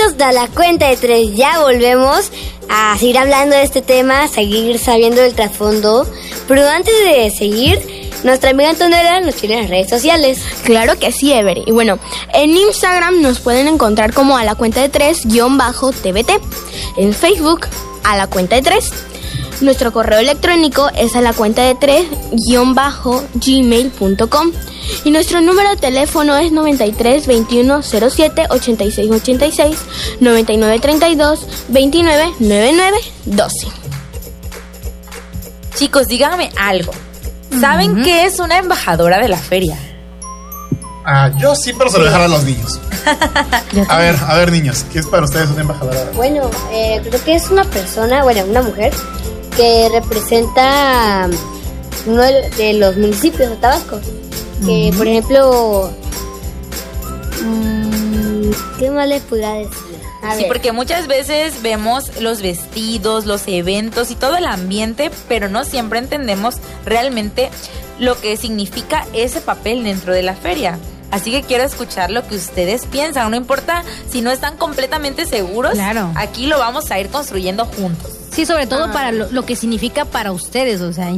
Amigos de La Cuenta de Tres, ya volvemos a seguir hablando de este tema, seguir sabiendo del trasfondo. Pero antes de seguir, nuestra amiga Antonella nos tiene las redes sociales. Claro que sí, Ever. Y bueno, en Instagram nos pueden encontrar como a La Cuenta de Tres-TVT. En Facebook, a La Cuenta de Tres. Nuestro correo electrónico es a la cuenta de tres-gmail.com. Y nuestro número de teléfono es 93 21 07 86 86 99 32 29 99 12. Chicos, díganme algo. ¿Saben qué es una embajadora de la feria? Yo sí, pero se lo dejaré a los niños. A ver, niños, ¿qué es para ustedes una embajadora? Bueno, creo que es una persona, una mujer que representa uno de los municipios de Tabasco. Que, por ejemplo, ¿qué más les podrá decir? Sí, porque muchas veces vemos los vestidos, los eventos y todo el ambiente, pero no siempre entendemos realmente lo que significa ese papel dentro de la feria. Así que quiero escuchar lo que ustedes piensan. No importa si no están completamente seguros. Claro. Aquí lo vamos a ir construyendo juntos. Sí, sobre todo para lo que significa para ustedes, o sea,